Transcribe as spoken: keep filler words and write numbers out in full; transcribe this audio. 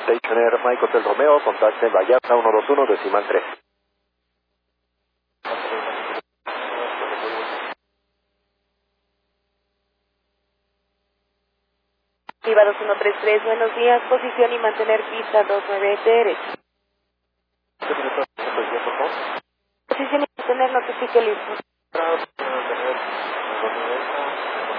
Stationer Mike Hotel Romeo, contacte Vallarta ciento veintiuno, decimal tres. Viva dos uno tres tres, buenos días, posición y mantener pista dos nueve derecho. Posición y mantener, notifique listo.